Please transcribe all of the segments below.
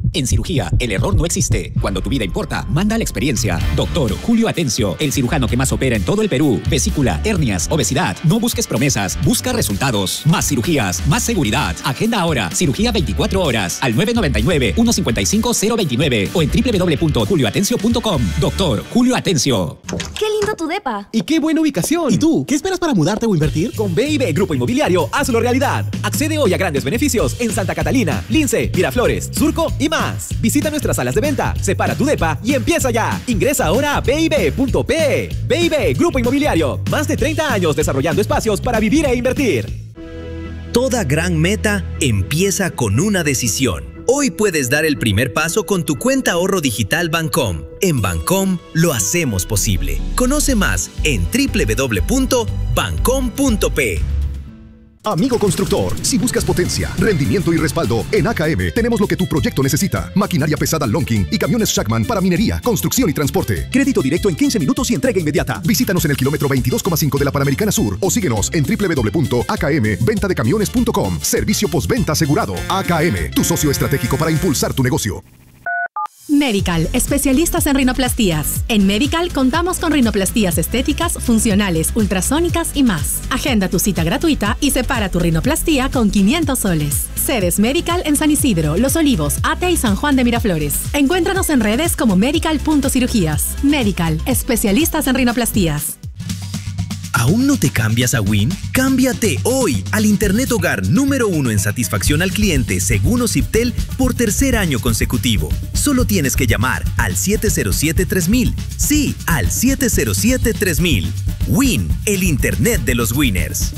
En cirugía, el error no existe. Cuando tu vida importa, manda la experiencia. Doctor Julio Atencio, el cirujano que más opera en todo el Perú. Vesícula, hernias, obesidad. No busques promesas, busca resultados. Más cirugías, más seguridad. Agenda ahora. Cirugía 24 horas al 999-155-029 o en www.julioatencio.com. Doctor Julio Atencio. ¡Qué lindo tu depa! ¡Y qué buena ubicación! ¿Y tú? ¿Qué esperas para mudarte o invertir? Con B&B Grupo Inmobiliario, hazlo realidad. Accede hoy a grandes beneficios en Santa Catalina, Lince, Miraflores, Surco y más. Visita nuestras salas de venta, separa tu depa y empieza ya. Ingresa ahora a bib.pe. B&B Grupo Inmobiliario, más de 30 años desarrollando espacios para vivir e invertir. Toda gran meta empieza con una decisión. Hoy puedes dar el primer paso con tu cuenta ahorro digital Bancom. En Bancom lo hacemos posible. Conoce más en www.bancom.pe. Amigo constructor, si buscas potencia, rendimiento y respaldo, en AKM tenemos lo que tu proyecto necesita. Maquinaria pesada Lonking y camiones Shackman para minería, construcción y transporte. Crédito directo en 15 minutos y entrega inmediata. Visítanos en el kilómetro 22,5 de la Panamericana Sur o síguenos en www.akmventadecamiones.com. Servicio postventa asegurado. AKM, tu socio estratégico para impulsar tu negocio. Medical, especialistas en rinoplastías. En Medical contamos con rinoplastías estéticas, funcionales, ultrasónicas y más. Agenda tu cita gratuita y separa tu rinoplastía con 500 soles. Sedes Medical en San Isidro, Los Olivos, Ate y San Juan de Miraflores. Encuéntranos en redes como medical.cirugías. Medical, especialistas en rinoplastías. ¿Aún no te cambias a Win? ¡Cámbiate hoy al Internet Hogar número 1 en satisfacción al cliente según Ociptel por tercer año consecutivo. Solo tienes que llamar al 707-3000. Sí, al 707-3000. Win, el Internet de los winners.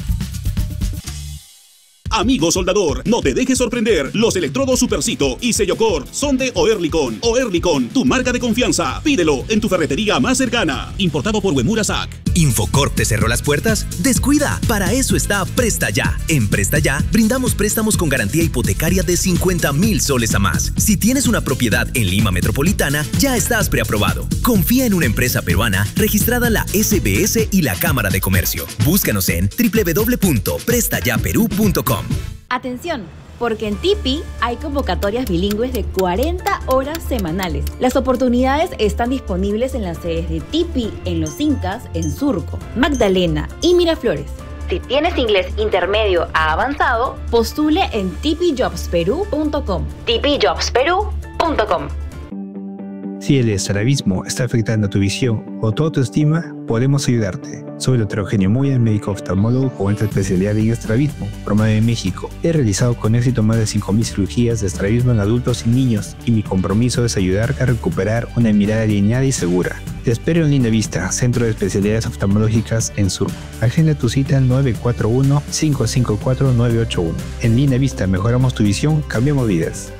Amigo soldador, no te dejes sorprender. Los electrodos Supercito y Sellocor son de Oerlikon. Oerlikon, tu marca de confianza. Pídelo en tu ferretería más cercana. Importado por Uemura SAC. ¿Infocorp te cerró las puertas? ¡Descuida! Para eso está Presta Ya. En Presta Ya brindamos préstamos con garantía hipotecaria de 50,000 soles a más. Si tienes una propiedad en Lima Metropolitana, ya estás preaprobado. Confía en una empresa peruana registrada en la SBS y la Cámara de Comercio. Búscanos en www.prestayaperú.com. Atención, porque en Tipi hay convocatorias bilingües de 40 horas semanales. Las oportunidades están disponibles en las sedes de Tipi, en Los Incas, en Surco, Magdalena y Miraflores. Si tienes inglés intermedio a avanzado, postule en tipijobsperu.com. tipijobsperu.com. Si el estrabismo está afectando tu visión o tu autoestima, podemos ayudarte. Soy el Dr. Eugenio Moya, médico oftalmólogo con alta especialidad en estrabismo, promueve en México. He realizado con éxito más de 5,000 cirugías de estrabismo en adultos y niños, y mi compromiso es ayudar a recuperar una mirada alineada y segura. Te espero en Linda Vista, Centro de Especialidades Oftalmológicas en Surco. Agenda tu cita al 941-554-981. En Linda Vista mejoramos tu visión, cambiamos vidas.